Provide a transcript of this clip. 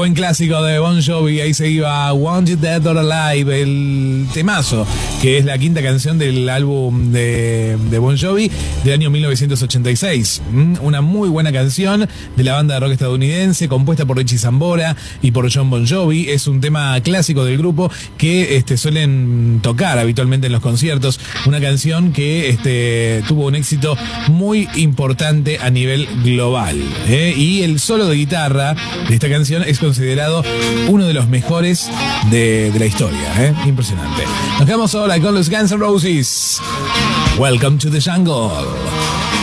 buen clásico de Bon Jovi. Ahí se iba Wanted Dead or Alive, el temazo, que es la quinta canción del álbum de Bon Jovi del año 1986. Una muy buena canción de la banda de rock estadounidense, compuesta por Richie Sambora y por John Bon Jovi. Es un tema clásico del grupo que suelen tocar habitualmente en los conciertos. Una canción que tuvo un éxito muy importante a nivel global. Y el solo de guitarra de esta canción es considerado uno de los mejores de la historia. Impresionante. Nos quedamos ahora con los Guns N' Roses. Welcome to the Jungle.